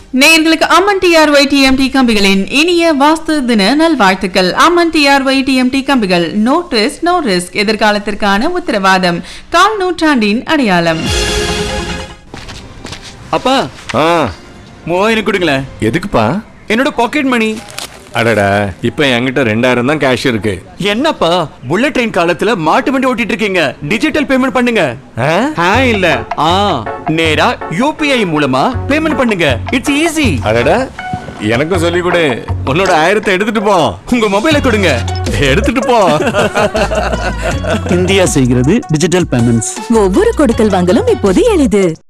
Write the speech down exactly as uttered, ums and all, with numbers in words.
நேயர்களுக்கு அம்மன் TRY TMT கம்பிகளின் இனிய வாஸ்து தின நல்வாழ்த்துக்கள். அம்மன் டிஆர்ஒய் டிஎம்டி கம்பிகள், நோ ட்விஸ்ட் நோ ரிஸ்க், எதிர்காலத்திற்கான உத்தரவாதம், கால் நூற்றாண்டின் அடையாளம். அப்பா, மூவாயிரம் கொடுங்களேன். எதுக்குப்பா? என்னோட பாக்கெட் மணி. அடடா, இப்ப என்கிட்ட ரெண்டாயிரம் தான் கேஷ் இருக்கு. என்னப்பா, புல்லட் ட்ரெயின் காலத்துல மாட்டு வண்டி ஓட்டிட்டு இருக்கீங்க. டிஜிட்டல் பேமெண்ட் பண்ணுங்க. ஆ இல்ல ஆ நேரா யூபிஐ மூலமா பேமெண்ட் பண்ணுங்க. It's easy. அடடா, எனக்கும் சொல்லி கொடு. உன்னோட ஆயிரத்தை எடுத்துட்டு போ. உங்க மொபைலை கொடுங்க. எடுத்துட்டு போ. இந்தியா செய்கிறது டிஜிட்டல் பேமெண்ட்ஸ். ஒவ்வொரு கொடுக்கல் வாங்கலும் இப்போது எளிது.